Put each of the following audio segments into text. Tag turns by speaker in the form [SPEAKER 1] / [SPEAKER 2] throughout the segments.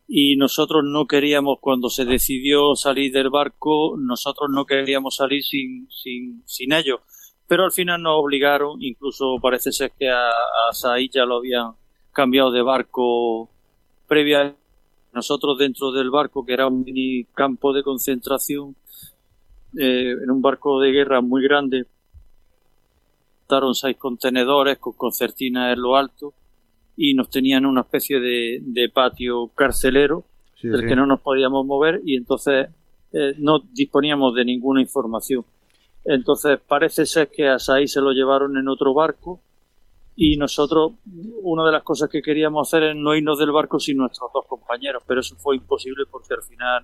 [SPEAKER 1] y nosotros no queríamos, cuando se decidió salir del barco, nosotros no queríamos salir sin ellos, pero al final nos obligaron. Incluso parece ser que a Said ya lo habían cambiado de barco previa. Nosotros dentro del barco, que era un mini campo de concentración, en un barco de guerra muy grande, estaron 6 contenedores con concertinas en lo alto, y nos tenían una especie de patio carcelero, sí, del que no nos podíamos mover, y entonces no disponíamos de ninguna información. Entonces parece ser que a Said se lo llevaron en otro barco, y nosotros, una de las cosas que queríamos hacer es no irnos del barco sin nuestros 2 compañeros, pero eso fue imposible porque al final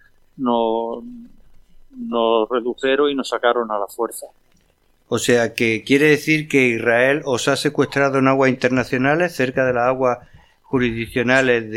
[SPEAKER 1] nos redujeron y nos sacaron a la fuerza.
[SPEAKER 2] O sea, que quiere decir que Israel os ha secuestrado en aguas internacionales, cerca de las aguas jurisdiccionales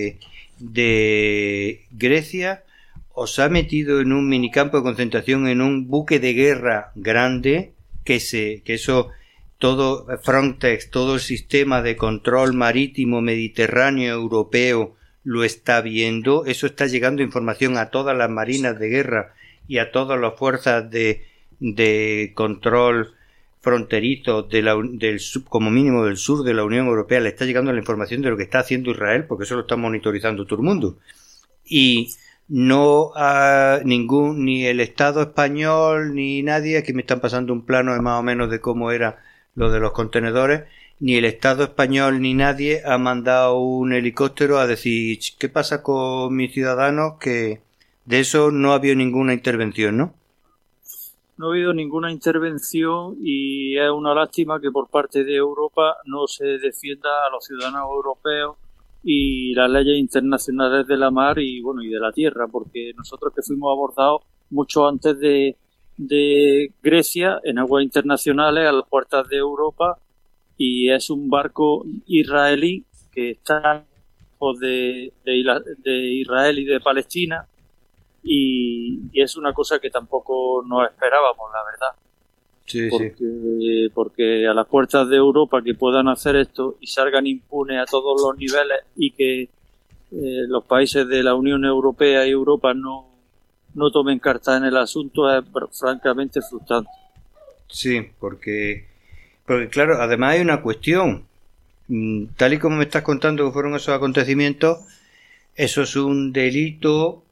[SPEAKER 2] de Grecia, os ha metido en un minicampo de concentración, en un buque de guerra grande, que eso, todo Frontex, todo el sistema de control marítimo mediterráneo europeo lo está viendo. Eso está llegando información a todas las marinas de guerra y a todas las fuerzas de control fronterizo como mínimo del sur de la Unión Europea. Le está llegando la información de lo que está haciendo Israel, porque eso lo está monitorizando todo el mundo. Y no ni el Estado español ni nadie, aquí me están pasando un plano más o menos de cómo era lo de los contenedores, ni el Estado español ni nadie ha mandado un helicóptero a decir ¿qué pasa con mis ciudadanos? Que de eso no ha habido ninguna intervención, ¿no?
[SPEAKER 1] No ha habido ninguna intervención, y es una lástima que por parte de Europa no se defienda a los ciudadanos europeos y las leyes internacionales de la mar y de la tierra, porque nosotros que fuimos abordados mucho antes de Grecia, en aguas internacionales, a las puertas de Europa, y es un barco israelí que está de Israel y de Palestina, y es una cosa que tampoco nos esperábamos, la verdad.
[SPEAKER 2] Sí,
[SPEAKER 1] porque a las puertas de Europa que puedan hacer esto y salgan impunes a todos los niveles, y que los países de la Unión Europea y Europa no tomen cartas en el asunto, es francamente frustrante.
[SPEAKER 2] Sí, porque claro, además hay una cuestión. Tal y como me estás contando que fueron esos acontecimientos, eso es un delito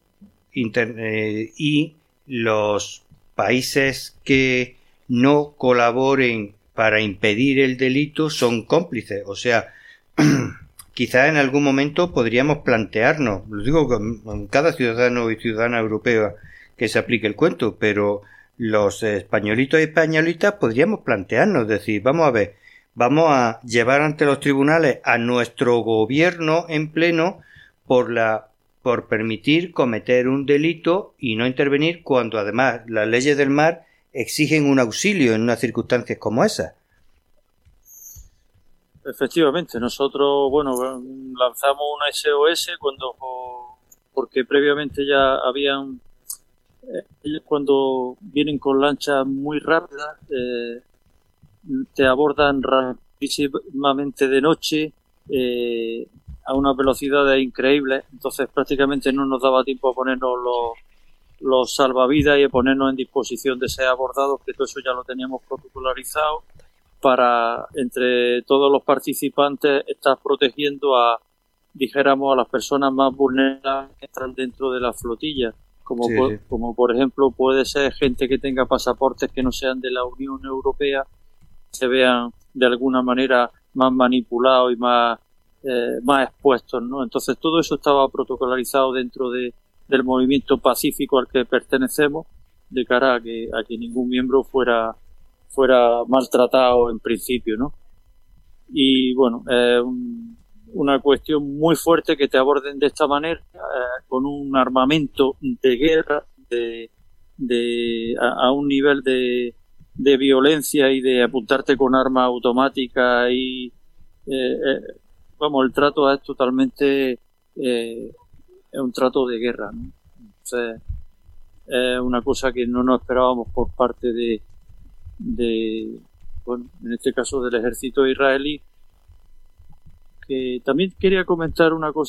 [SPEAKER 2] y los países que no colaboren para impedir el delito son cómplices. O sea, quizás en algún momento podríamos plantearnos, lo digo con cada ciudadano y ciudadana europea que se aplique el cuento, pero los españolitos y españolitas podríamos plantearnos, decir, vamos a ver, vamos a llevar ante los tribunales a nuestro gobierno en pleno por permitir cometer un delito y no intervenir cuando además las leyes del mar exigen un auxilio en unas circunstancias como esas.
[SPEAKER 1] Efectivamente, nosotros lanzamos una SOS porque previamente ya habían, ellos cuando vienen con lanchas muy rápidas te abordan rapidísimamente de noche, a unas velocidades increíbles. Entonces prácticamente no nos daba tiempo a ponernos los salvavidas y a ponernos en disposición de ser abordados, que todo eso ya lo teníamos protocolarizado para, entre todos los participantes, estar protegiendo a las personas más vulnerables que están dentro de la flotilla, como por ejemplo puede ser gente que tenga pasaportes que no sean de la Unión Europea, se vean de alguna manera más manipulados y más expuestos, ¿no? Entonces todo eso estaba protocolarizado dentro del movimiento pacífico al que pertenecemos, de cara a que ningún miembro fuera maltratado en principio, ¿no? Y una cuestión muy fuerte que te aborden de esta manera, con un armamento de guerra a un nivel de violencia y de apuntarte con armas automáticas y el trato es totalmente es un trato de guerra, ¿no? Entonces, es una cosa que no nos esperábamos por parte en este caso del ejército israelí. Que también quería comentar una cosa